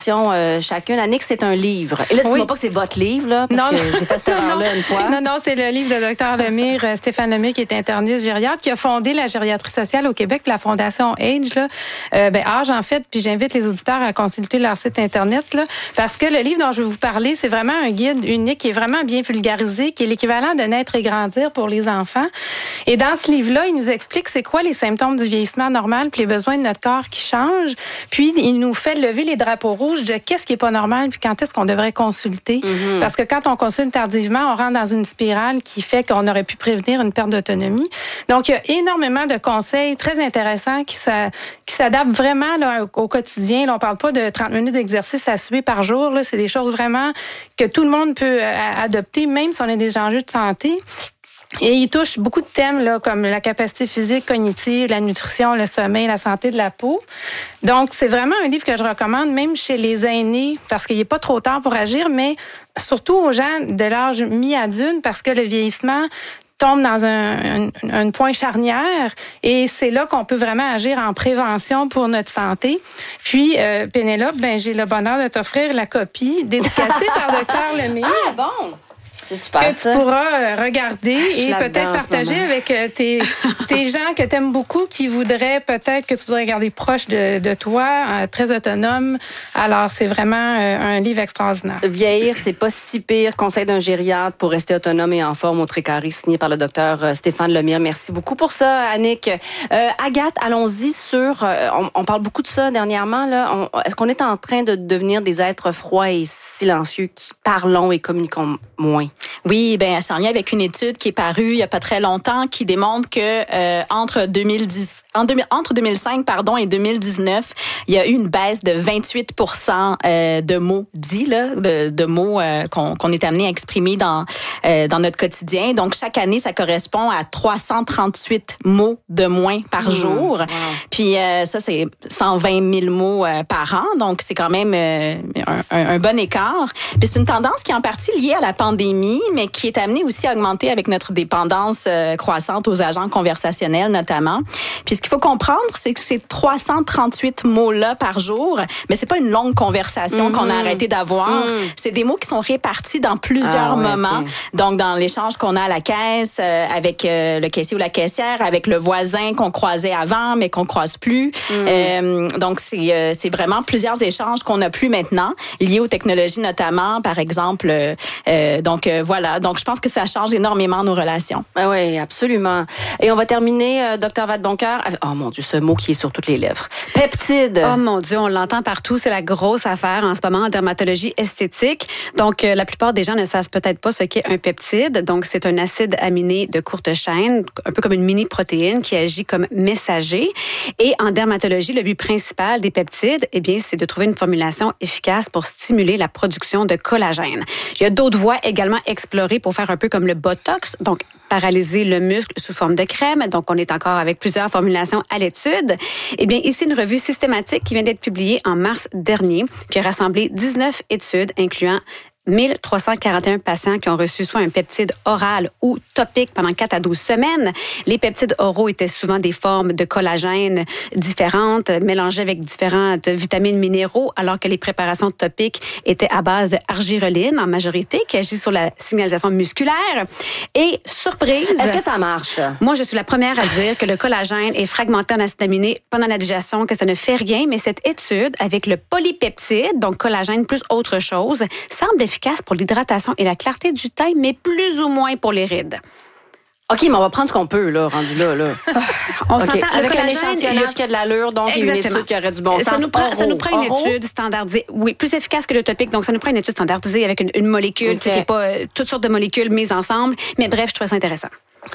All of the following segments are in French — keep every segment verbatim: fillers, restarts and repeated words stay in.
recommandations euh, chacune. Annick, c'est un livre. Et là, dis-moi Oui. pas que c'est votre livre, là, parce non, que j'ai fait cette erreur-là une fois. Non, non, c'est le livre de docteur Lemire, euh, Stéphane Lemire, qui est interniste gériatre, qui a fondé la gériatrie sociale au Québec, la Fondation Age, là. Euh, ben, Age, en fait, puis j'invite les auditeurs à consulter leur site Internet, là, parce que le livre dont je vais vous parler, c'est vraiment un guide unique qui est vraiment bien vulgarisé, qui est l'équivalent de Naître et grandir pour les enfants. Et dans ce livre-là, il nous explique c'est quoi les symptômes du vieillissement normal puis les besoins de notre corps qui changent. Puis, il nous fait lever les drapeaux rouges de qu'est-ce qui est pas normal puis quand est-ce qu'on devrait consulter. Mm-hmm. Parce que quand on consulte tardivement, on rentre dans une spirale qui fait qu'on aurait pu prévenir une perte d'autonomie. Donc, il y a énormément de conseils très intéressants qui, ça, qui s'adaptent vraiment là, au quotidien. Là, on parle pas de trente minutes d'exercice à suer par jour. Là, c'est des choses vraiment que tout le monde peut euh, adopter, même si on a des enjeux de santé. Et il touche beaucoup de thèmes là, comme la capacité physique, cognitive, la nutrition, le sommeil, la santé de la peau. Donc, c'est vraiment un livre que je recommande, même chez les aînés, parce qu'il n'est pas trop tard pour agir, mais surtout aux gens de l'âge mi-adulte, parce que le vieillissement tombe dans un, un, un point charnière et c'est là qu'on peut vraiment agir en prévention pour notre santé. Puis, euh, Pénélope, ben, j'ai le bonheur de t'offrir la copie dédicacée par docteur Lemire. Ah, bon! C'est super, que ça. tu pourras regarder et peut-être partager avec tes, tes gens que tu aimes beaucoup qui voudraient peut-être que tu voudrais garder proche de, de toi, euh, très autonome. Alors, c'est vraiment euh, un livre extraordinaire. Vieillir, c'est pas si pire. Conseil d'un gériatre pour rester autonome et en forme au Trécarré, signé par le docteur Stéphane Lemire. Merci beaucoup pour ça, Annick. Euh, Agathe, allons-y sur... Euh, on, on parle beaucoup de ça dernièrement. Là. On, est-ce qu'on est en train de devenir des êtres froids et silencieux qui parlons et communiquons moins? Oui, ben c'est en lien avec une étude qui est parue il y a pas très longtemps qui démontre que euh, entre deux mille dix, en deux mille, entre deux mille cinq pardon et deux mille dix-neuf, il y a eu une baisse de vingt-huit pour cent euh, de mots dits là, de, de mots euh, qu'on, qu'on est amené à exprimer dans euh, dans notre quotidien. Donc chaque année, ça correspond à trois cent trente-huit mots de moins par mmh, jour. Wow. Puis euh, ça c'est cent vingt mille mots euh, par an. Donc c'est quand même euh, un, un, un bon écart. Puis c'est une tendance qui est en partie liée à la pandémie, mais qui est amenée aussi à augmenter avec notre dépendance euh, croissante aux agents conversationnels notamment. Puis ce qu'il faut comprendre, c'est que ces trois cent trente-huit mots-là par jour, mais c'est pas une longue conversation mm-hmm. qu'on a arrêté d'avoir. Mm. C'est des mots qui sont répartis dans plusieurs ah, ouais, moments. Okay. Donc dans l'échange qu'on a à la caisse, euh, avec euh, le caissier ou la caissière, avec le voisin qu'on croisait avant, mais qu'on croise plus. Mm. Euh, donc c'est euh, c'est vraiment plusieurs échanges qu'on n'a plus maintenant, liés aux technologies notamment, par exemple. Euh, donc euh, voilà. Donc je pense que ça change énormément nos relations. Ah oui, absolument. Et on va terminer, euh, docteur Vadeboncoeur. Oh mon Dieu, ce mot qui est sur toutes les lèvres. Peptide. Oh mon Dieu, on l'entend partout. C'est la grosse affaire en ce moment en dermatologie esthétique. Donc euh, la plupart des gens ne savent peut-être pas ce qu'est un peptide. Donc c'est un acide aminé de courte chaîne, un peu comme une mini-protéine qui agit comme messager. Et en dermatologie, le but principal des peptides, eh bien, c'est de trouver une formulation efficace pour stimuler la production de collagène. Il y a d'autres voies également explorées pour faire un peu comme le Botox, donc paralyser le muscle sous forme de crème. Donc, on est encore avec plusieurs formulations à l'étude. Eh bien, ici, une revue systématique qui vient d'être publiée en mars dernier, qui a rassemblé dix-neuf études incluant mille trois cent quarante et un patients qui ont reçu soit un peptide oral ou topique pendant quatre à douze semaines. Les peptides oraux étaient souvent des formes de collagène différentes, mélangées avec différentes vitamines minéraux, alors que les préparations topiques étaient à base de argireline en majorité, qui agit sur la signalisation musculaire. Et surprise... Est-ce que ça marche? Moi, je suis la première à dire que le collagène est fragmenté en acide aminé pendant la digestion, que ça ne fait rien, mais cette étude avec le polypeptide, donc collagène plus autre chose, semble efficace pour l'hydratation et la clarté du teint, mais plus ou moins pour les rides. OK, mais on va prendre ce qu'on peut, là, rendu là. là. On okay. s'entend avec un échantillonnage a... qui a de l'allure, donc il y a une étude qui aurait du bon sens. Ça nous prend, Oro. ça nous prend une Oro? étude standardisée, oui, plus efficace que le topique, donc ça nous prend une étude standardisée avec une, une molécule, okay. qui n'est pas euh, toutes sortes de molécules mises ensemble, mais bref, je trouve ça intéressant.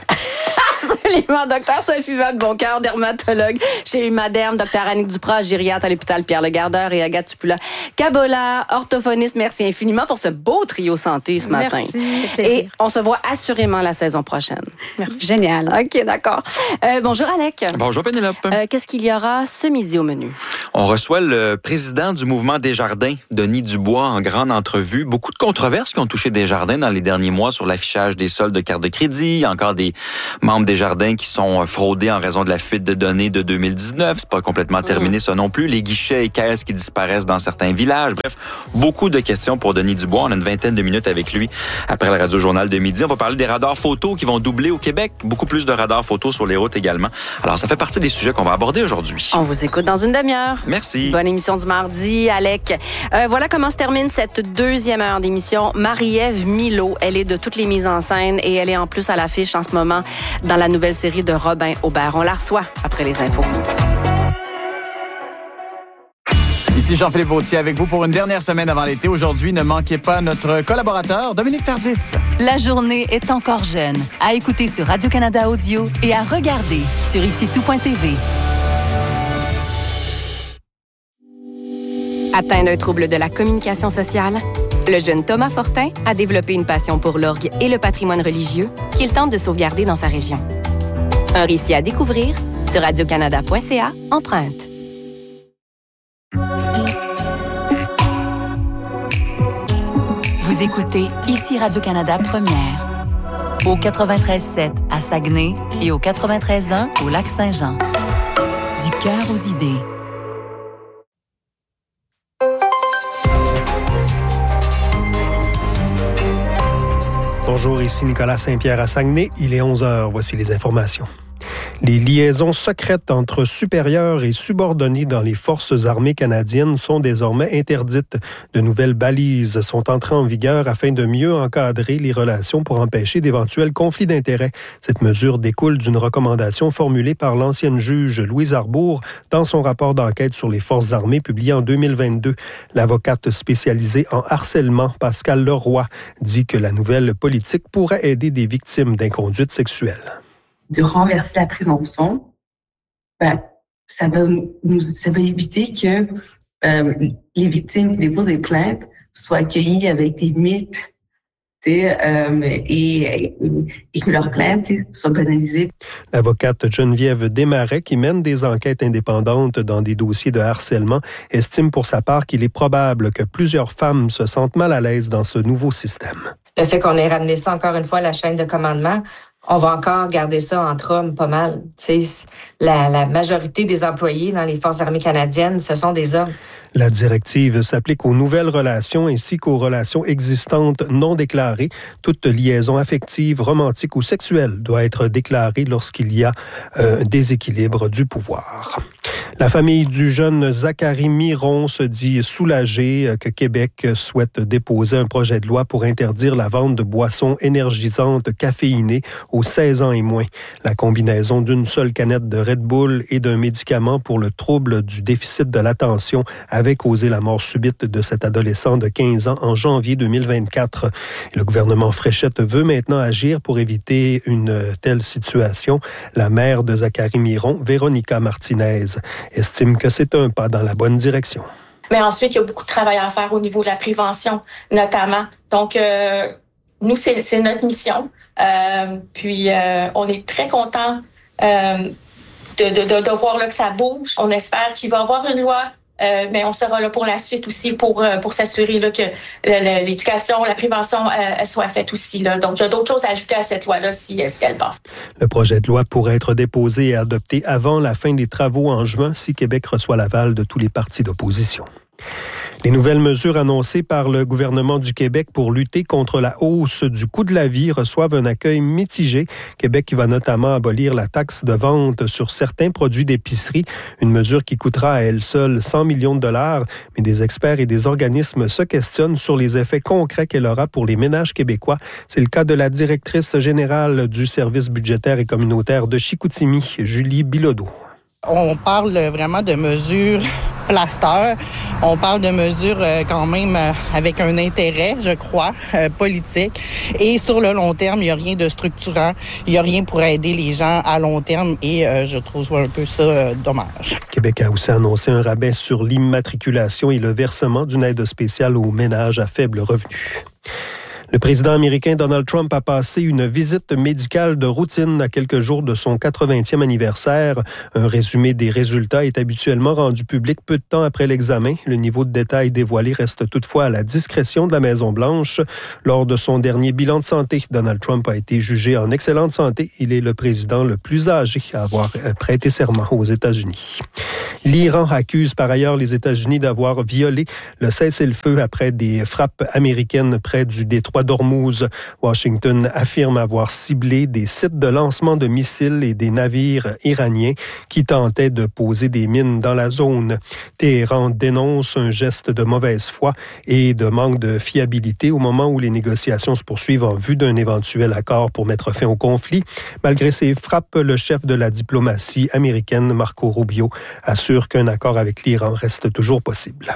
Absolument. Docteur Sophie Vadeboncoeur, dermatologue chez Humaderm, docteur Annick Duprat, gériatre à l'hôpital Pierre-Le-Gardeur et Agathe Tupula-Cabola, orthophoniste. Merci infiniment pour ce beau trio santé ce matin. Merci. Et on se voit assurément la saison prochaine. Merci. Génial. OK, d'accord. Euh, bonjour, Alec. Bonjour, Pénélope. Euh, qu'est-ce qu'il y aura ce midi au menu? On reçoit le président du mouvement Desjardins, Denis Dubois, en grande entrevue. Beaucoup de controverses qui ont touché Desjardins dans les derniers mois sur l'affichage des soldes de cartes de crédit. Il y a encore des membres Desjardins Desjardins qui sont fraudés en raison de la fuite de données de deux mille dix-neuf. C'est pas complètement terminé, mmh. ça non plus. Les guichets et caisses qui disparaissent dans certains villages. Bref, beaucoup de questions pour Denis Dubois. On a une vingtaine de minutes avec lui après le Radio-Journal de midi. On va parler des radars photos qui vont doubler au Québec. Beaucoup plus de radars photos sur les routes également. Alors, ça fait partie des sujets qu'on va aborder aujourd'hui. On vous écoute dans une demi-heure. Merci. Bonne émission du mardi, Alec. Euh, voilà comment se termine cette deuxième heure d'émission. Marie-Ève Milot, elle est de toutes les mises en scène et elle est en plus à l'affiche en ce moment dans la nouvelle série de Robin Aubert. On la reçoit après les infos. Ici Jean-Philippe Vautier avec vous pour une dernière semaine avant l'été. Aujourd'hui, ne manquez pas notre collaborateur Dominique Tardif. La journée est encore jeune. À écouter sur Radio-Canada Audio et à regarder sur ici tout point t v. Atteint d'un trouble de la communication sociale, le jeune Thomas Fortin a développé une passion pour l'orgue et le patrimoine religieux qu'il tente de sauvegarder dans sa région. Un récit à découvrir sur radio canada point c a empreinte. Vous écoutez ici Radio-Canada Première. Au quatre-vingt-treize sept à Saguenay et au quatre-vingt-treize un au Lac-Saint-Jean. Du cœur aux idées. Bonjour, ici Nicolas Saint-Pierre à Saguenay. Il est onze heures. Voici les informations. Les liaisons secrètes entre supérieurs et subordonnés dans les forces armées canadiennes sont désormais interdites. De nouvelles balises sont entrées en vigueur afin de mieux encadrer les relations pour empêcher d'éventuels conflits d'intérêts. Cette mesure découle d'une recommandation formulée par l'ancienne juge Louise Arbour dans son rapport d'enquête sur les forces armées publié en deux mille vingt-deux. L'avocate spécialisée en harcèlement, Pascale Leroy, dit que la nouvelle politique pourrait aider des victimes d'inconduite sexuelle. De renverser la présomption, ben, ça va nous, ça va éviter que euh, les victimes qui déposent des plaintes soient accueillies avec des mythes, euh, et, et, et que leurs plaintes soient banalisées. L'avocate Geneviève Desmarais, qui mène des enquêtes indépendantes dans des dossiers de harcèlement, estime pour sa part qu'il est probable que plusieurs femmes se sentent mal à l'aise dans ce nouveau système. Le fait qu'on ait ramené ça encore une fois à la chaîne de commandement, on va encore garder ça entre hommes pas mal. La, la majorité des employés dans les Forces armées canadiennes, ce sont des hommes. La directive s'applique aux nouvelles relations ainsi qu'aux relations existantes non déclarées. Toute liaison affective, romantique ou sexuelle doit être déclarée lorsqu'il y a euh, un déséquilibre du pouvoir. La famille du jeune Zachary Miron se dit soulagée que Québec souhaite déposer un projet de loi pour interdire la vente de boissons énergisantes caféinées aux seize ans et moins. La combinaison d'une seule canette de Red Bull et d'un médicament pour le trouble du déficit de l'attention avait causé la mort subite de cet adolescent de quinze ans en janvier deux mille vingt-quatre. Et le gouvernement Fréchette veut maintenant agir pour éviter une telle situation. La mère de Zachary Miron, Véronica Martinez, estime que c'est un pas dans la bonne direction. Mais ensuite, il y a beaucoup de travail à faire au niveau de la prévention, notamment. Donc, euh, nous, c'est, c'est notre mission. Euh, puis, euh, on est très contents euh, de, de, de, de voir là, que ça bouge. On espère qu'il va y avoir une loi, euh, mais on sera là pour la suite aussi pour, euh, pour s'assurer là, que le, l'éducation, la prévention euh, soit faite aussi. Là. Donc, il y a d'autres choses à ajouter à cette loi-là si, si elle passe. Le projet de loi pourrait être déposé et adopté avant la fin des travaux en juin si Québec reçoit l'aval de tous les partis d'opposition. Les nouvelles mesures annoncées par le gouvernement du Québec pour lutter contre la hausse du coût de la vie reçoivent un accueil mitigé. Québec qui va notamment abolir la taxe de vente sur certains produits d'épicerie, une mesure qui coûtera à elle seule cent millions de dollars. Mais des experts et des organismes se questionnent sur les effets concrets qu'elle aura pour les ménages québécois. C'est le cas de la directrice générale du service budgétaire et communautaire de Chicoutimi, Julie Bilodeau. On parle vraiment de mesures plaster. On parle de mesures quand même avec un intérêt, je crois, politique. Et sur le long terme, il n'y a rien de structurant. Il n'y a rien pour aider les gens à long terme et je trouve un peu ça dommage. Québec a aussi annoncé un rabais sur l'immatriculation et le versement d'une aide spéciale aux ménages à faible revenu. Le président américain Donald Trump a passé une visite médicale de routine à quelques jours de son quatre-vingtième anniversaire. Un résumé des résultats est habituellement rendu public peu de temps après l'examen. Le niveau de détail dévoilé reste toutefois à la discrétion de la Maison-Blanche. Lors de son dernier bilan de santé, Donald Trump a été jugé en excellente santé. Il est le président le plus âgé à avoir prêté serment aux États-Unis. L'Iran accuse par ailleurs les États-Unis d'avoir violé le cessez-le-feu après des frappes américaines près du détroit d'Ormuz. Washington affirme avoir ciblé des sites de lancement de missiles et des navires iraniens qui tentaient de poser des mines dans la zone. Téhéran dénonce un geste de mauvaise foi et de manque de fiabilité au moment où les négociations se poursuivent en vue d'un éventuel accord pour mettre fin au conflit. Malgré ces frappes, le chef de la diplomatie américaine, Marco Rubio, assure qu'un accord avec l'Iran reste toujours possible.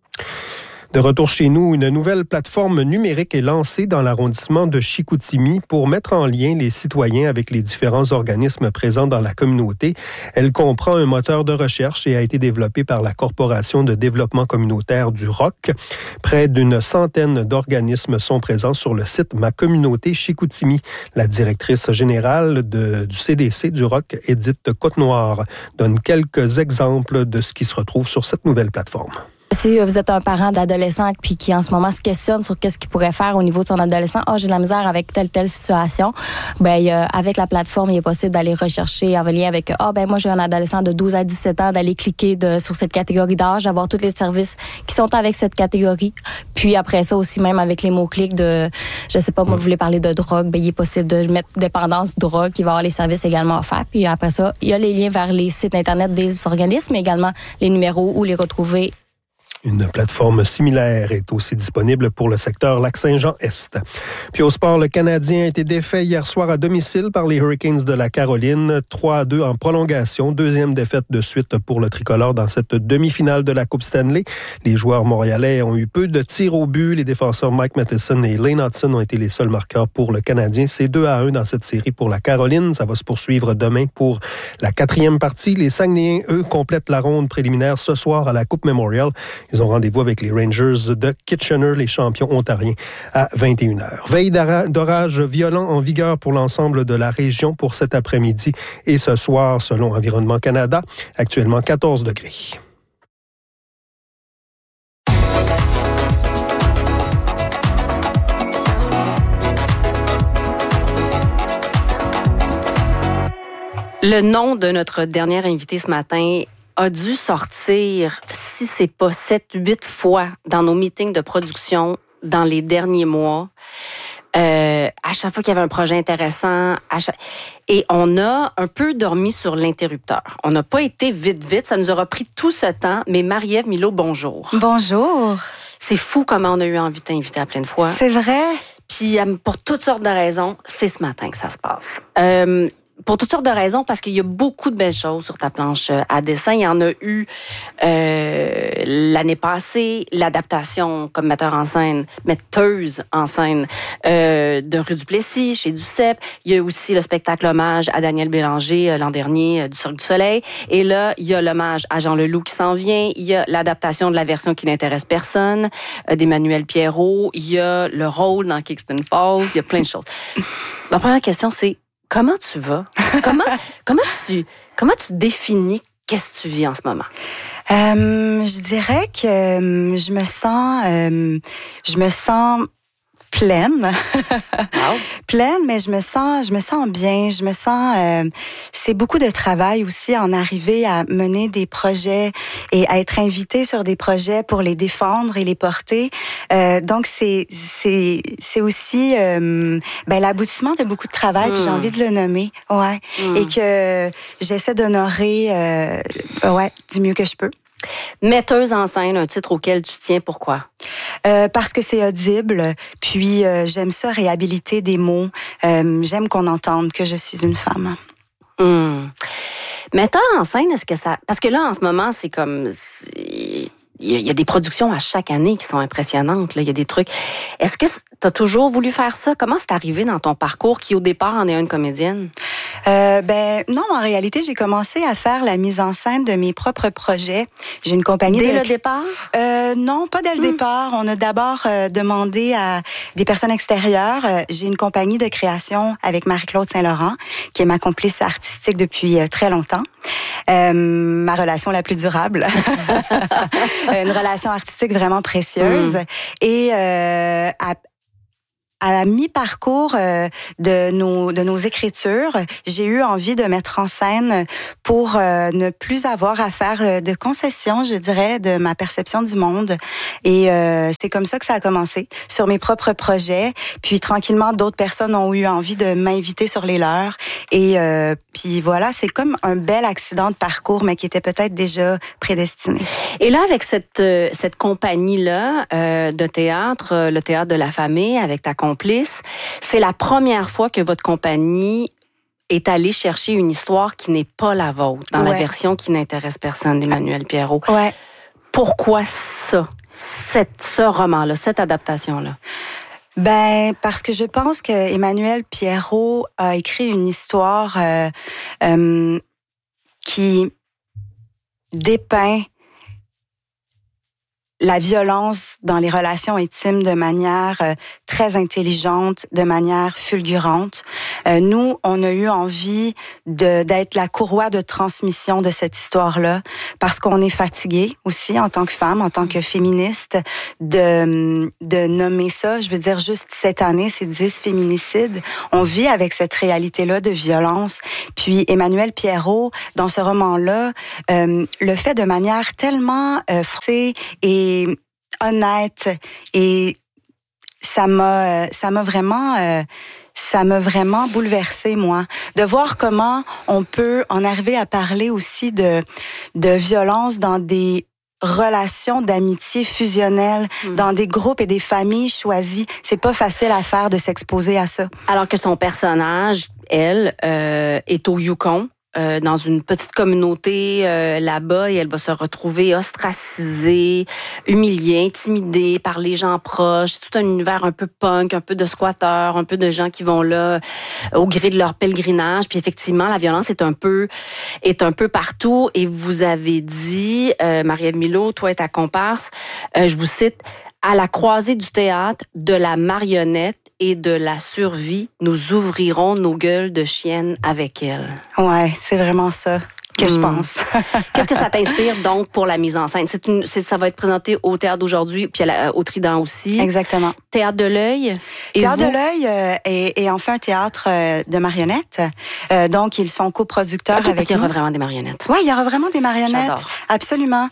De retour chez nous, une nouvelle plateforme numérique est lancée dans l'arrondissement de Chicoutimi pour mettre en lien les citoyens avec les différents organismes présents dans la communauté. Elle comprend un moteur de recherche et a été développée par la Corporation de développement communautaire du R O C. Près d'une centaine d'organismes sont présents sur le site Ma Communauté Chicoutimi. La directrice générale de, du C D C du R O C, Édith Côte-Noire, donne quelques exemples de ce qui se retrouve sur cette nouvelle plateforme. Si vous êtes un parent d'adolescent puis qui en ce moment se questionne sur qu'est-ce qu'il pourrait faire au niveau de son adolescent, ah oh, j'ai de la misère avec telle telle situation, ben euh, avec la plateforme, il est possible d'aller rechercher en lien avec ah oh, ben moi j'ai un adolescent de douze à dix-sept ans, d'aller cliquer de, sur cette catégorie d'âge, d'avoir tous les services qui sont avec cette catégorie. Puis après ça aussi même avec les mots-clics de je sais pas moi vous voulez parler de drogue, ben il est possible de mettre dépendance drogue, il va y avoir les services également offerts. Puis après ça, il y a les liens vers les sites internet des organismes, mais également les numéros où les retrouver. Une plateforme similaire est aussi disponible pour le secteur Lac-Saint-Jean-Est. Puis au sport, le Canadien a été défait hier soir à domicile par les Hurricanes de la Caroline. trois à deux en prolongation. Deuxième défaite de suite pour le tricolore dans cette demi-finale de la Coupe Stanley. Les joueurs montréalais ont eu peu de tirs au but. Les défenseurs Mike Matheson et Lane Hudson ont été les seuls marqueurs pour le Canadien. C'est deux à un dans cette série pour la Caroline. Ça va se poursuivre demain pour la quatrième partie. Les Saguenayens, eux, complètent la ronde préliminaire ce soir à la Coupe Memorial. Ils ont rendez-vous avec les Rangers de Kitchener, les champions ontariens, à vingt et une heures. Veille d'orage violent en vigueur pour l'ensemble de la région pour cet après-midi et ce soir, selon Environnement Canada, actuellement quatorze degrés. Le nom de notre dernière invitée ce matin a dû sortir, si c'est pas sept, huit fois dans nos meetings de production dans les derniers mois. Euh, à chaque fois qu'il y avait un projet intéressant, à chaque... et on a un peu dormi sur l'interrupteur. On n'a pas été vite, vite. Ça nous aura pris tout ce temps. Mais Marie-Ève Milot, bonjour. Bonjour. C'est fou comment on a eu envie de t'inviter à plein de fois. C'est vrai. Puis pour toutes sortes de raisons, c'est ce matin que ça se passe. Euh, Pour toutes sortes de raisons, parce qu'il y a beaucoup de belles choses sur ta planche à dessin. Il y en a eu euh, l'année passée, l'adaptation comme metteur en scène, metteuse en scène euh, de Rue du Plessis, chez Duceppe. Il y a aussi le spectacle hommage à Daniel Bélanger euh, l'an dernier euh, du Cirque du Soleil. Et là, il y a l'hommage à Jean Leloup qui s'en vient. Il y a l'adaptation de la version qui n'intéresse personne euh, d'Emmanuel Pierrot. Il y a le rôle dans Kingston Falls. Il y a plein de choses. Ma première question, c'est comment tu vas? Comment, comment, tu, comment tu définis qu'est-ce que tu vis en ce moment? Euh, je dirais que euh, je me sens, euh, je me sens pleine, wow. pleine, mais je me sens, je me sens bien. Je me sens, euh, c'est beaucoup de travail aussi en arriver à mener des projets et à être invité sur des projets pour les défendre et les porter. Euh, donc c'est, c'est, c'est aussi, euh, ben l'aboutissement de beaucoup de travail. Mm. Puis j'ai envie de le nommer, ouais, mm. et que j'essaie d'honorer, euh, ouais, du mieux que je peux. Metteuse en scène, un titre auquel tu tiens, pourquoi? Euh, parce que c'est audible, puis euh, j'aime ça, réhabiliter des mots. Euh, j'aime qu'on entende que je suis une femme. Mmh. Metteur en scène, est-ce que ça... Parce que là, en ce moment, c'est comme... C'est... il y a des productions à chaque année qui sont impressionnantes. Là. Il y a des trucs. Est-ce que tu as toujours voulu faire ça? Comment c'est arrivé dans ton parcours qui, au départ, en est une comédienne? Euh, ben non, en réalité, j'ai commencé à faire la mise en scène de mes propres projets. J'ai une compagnie... Dès de... le départ? Euh, non, pas dès le mmh. départ. On a d'abord euh, demandé à des personnes extérieures. Euh, j'ai une compagnie de création avec Marie-Claude Saint-Laurent, qui est ma complice artistique depuis euh, très longtemps. Euh, ma relation la plus durable. Une relation artistique vraiment précieuse. Mmh. Et euh, à, à mi-parcours euh, de nos de nos écritures, j'ai eu envie de mettre en scène pour euh, ne plus avoir à faire de concessions, je dirais, de ma perception du monde. Et euh, c'est comme ça que ça a commencé, sur mes propres projets. Puis tranquillement, d'autres personnes ont eu envie de m'inviter sur les leurs. Et euh, puis voilà, c'est comme un bel accident de parcours, mais qui était peut-être déjà prédestiné. Et là, avec cette euh, cette compagnie-là euh, de théâtre, euh, le Théâtre de la Famille, avec ta complice, c'est la première fois que votre compagnie est allée chercher une histoire qui n'est pas la vôtre, dans ouais. la version qui n'intéresse personne d'Emmanuel Pierrot. Ouais. Pourquoi ça, cette, ce roman-là, cette adaptation-là? Ben parce que je pense que Emmanuel Pierrot a écrit une histoire euh, euh, qui dépeint la violence dans les relations intimes de manière euh, très intelligente, de manière fulgurante. Euh, nous, on a eu envie de d'être la courroie de transmission de cette histoire-là, parce qu'on est fatigué aussi en tant que femme, en tant que féministe, de de nommer ça. Je veux dire, juste cette année, c'est dix féminicides. On vit avec cette réalité-là de violence. Puis Emmanuel Pierrot, dans ce roman-là, euh, le fait de manière tellement euh, forcée et honnête, et ça m'a ça m'a vraiment euh, ça m'a vraiment bouleversée, moi, de voir comment on peut en arriver à parler aussi de de violence dans des relations d'amitié fusionnelles, mmh. dans des groupes et des familles choisies. C'est pas facile à faire de s'exposer à ça. Alors que son personnage, elle, euh, est au Yukon. Euh, dans une petite communauté euh, là-bas, et elle va se retrouver ostracisée, humiliée, intimidée par les gens proches. C'est tout un univers un peu punk, un peu de squatteurs, un peu de gens qui vont là au gré de leur pèlerinage. Puis effectivement, la violence est un peu est un peu partout. Et vous avez dit, euh, Marie-Ève Milot, toi et ta comparse, euh, je vous cite, « À la croisée du théâtre, de la marionnette et de la survie, nous ouvrirons nos gueules de chiennes avec elle. » Ouais, c'est vraiment ça que mmh. je pense. Qu'est-ce que ça t'inspire donc pour la mise en scène? C'est une, c'est, ça va être présenté au Théâtre d'aujourd'hui, puis à la, au Trident aussi. Exactement. Théâtre de l'Œil. Et Théâtre vous? de l'Œil euh, est, est enfin un théâtre euh, de marionnettes. Euh, donc, ils sont coproducteurs okay, avec parce qu'il y aura nous. vraiment des marionnettes. Oui, il y aura vraiment des marionnettes. J'adore. Absolument.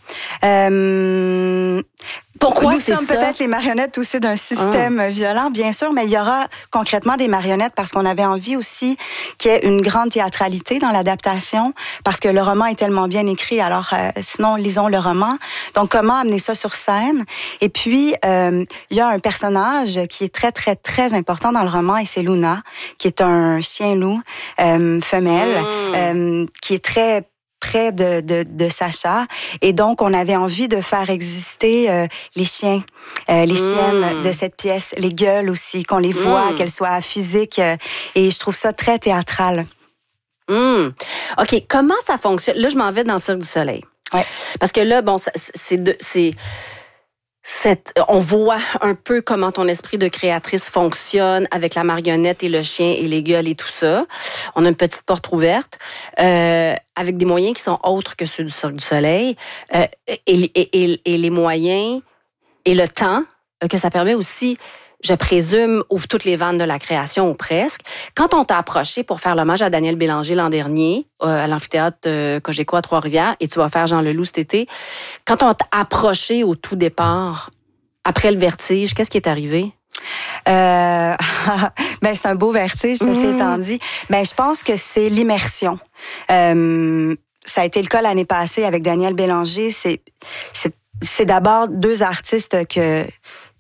Euh, Pourquoi Nous c'est sommes ça? peut-être les marionnettes aussi d'un système ah. violent, bien sûr, mais il y aura concrètement des marionnettes parce qu'on avait envie aussi qu'il y ait une grande théâtralité dans l'adaptation, parce que le roman est tellement bien écrit, alors euh, sinon, lisons le roman. Donc, comment amener ça sur scène? Et puis, euh, il y a un personnage qui est très, très, très important dans le roman, et c'est Luna, qui est un chien-loup euh, femelle, mmh. euh, qui est très près de, de, de Sacha. Et donc, on avait envie de faire exister euh, les chiens, euh, les mmh. chiennes de cette pièce, les gueules aussi, qu'on les voit, mmh. qu'elles soient physiques. Euh, et je trouve ça très théâtral. Mmh. OK, comment ça fonctionne? Là, je m'en vais dans le Cirque du Soleil. Ouais. Parce que là, bon, c'est... De, c'est Cette, on voit un peu comment ton esprit de créatrice fonctionne avec la marionnette et le chien et les gueules et tout ça. On a une petite porte ouverte euh, avec des moyens qui sont autres que ceux du Cirque du Soleil euh, et, et, et, et les moyens et le temps que ça permet aussi, je présume, ouvre toutes les vannes de la création ou presque. Quand on t'a approché pour faire l'hommage à Daniel Bélanger l'an dernier euh, à l'amphithéâtre euh, Cogeco à Trois-Rivières, et tu vas faire Jean Leloup cet été, quand on t'a approché au tout départ, après le vertige, qu'est-ce qui est arrivé? Euh, ben c'est un beau vertige, ceci mmh. étant dit. Ben je pense que c'est l'immersion. Euh, ça a été le cas l'année passée avec Daniel Bélanger. C'est c'est c'est d'abord deux artistes que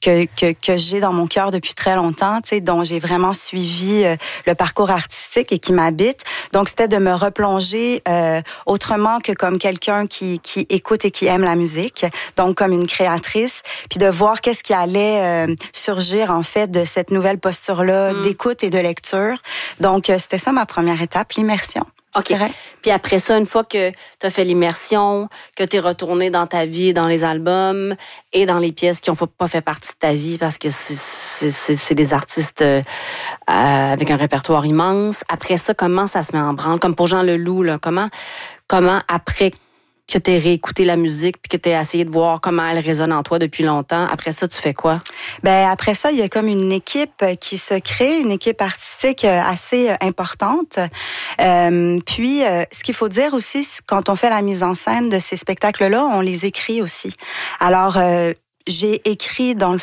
que, que, que j'ai dans mon cœur depuis très longtemps, tu sais, dont j'ai vraiment suivi euh, le parcours artistique et qui m'habite. Donc, c'était de me replonger euh, autrement que comme quelqu'un qui, qui écoute et qui aime la musique, donc comme une créatrice, puis de voir qu'est-ce qui allait euh, surgir, en fait, de cette nouvelle posture-là mm. d'écoute et de lecture. Donc, euh, c'était ça ma première étape, l'immersion. OK. Puis après ça, une fois que tu as fait l'immersion, que tu es retourné dans ta vie, dans les albums et dans les pièces qui n'ont pas fait partie de ta vie parce que c'est, c'est, c'est des artistes euh, avec un répertoire immense. Après ça, comment ça se met en branle? Comme pour Jean Leloup, là, comment, comment après que tu aies réécouté la musique puis que tu aies essayé de voir comment elle résonne en toi depuis longtemps. Après ça, tu fais quoi? Ben après ça, il y a comme une équipe qui se crée, une équipe artistique assez importante. Euh, puis, euh, ce qu'il faut dire aussi, quand on fait la mise en scène de ces spectacles-là, on les écrit aussi. Alors, euh, j'ai écrit, dans le